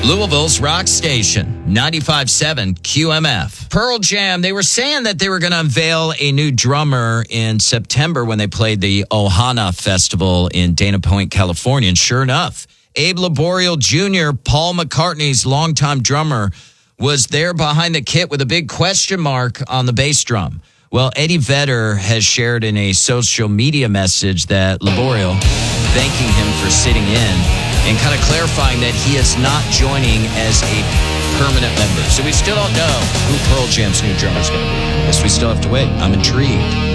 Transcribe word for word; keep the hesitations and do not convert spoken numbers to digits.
Louisville's rock station, ninety-five point seven Q M F. Pearl Jam, they were saying that they were going to unveil a new drummer in September when they played the Ohana Festival in Dana Point, California. And sure enough, Abe Laboriel Junior, Paul McCartney's longtime drummer, was there behind the kit with a big question mark on the bass drum. Well, Eddie Vedder has shared in a social media message that Laboriel, thanking him for sitting in and kind of clarifying that he is not joining as a permanent member. So we still don't know who Pearl Jam's new drummer is going to be. I guess we still have to wait. I'm intrigued.